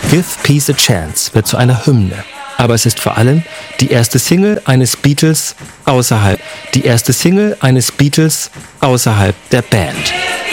Give Peace a Chance wird zu einer Hymne. Aber es ist vor allem die erste Single eines Beatles außerhalb der Band.